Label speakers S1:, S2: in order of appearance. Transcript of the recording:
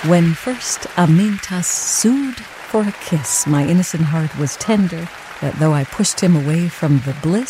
S1: When first Amintas sued for a kiss, my innocent heart was tender, that though I pushed him away from the bliss,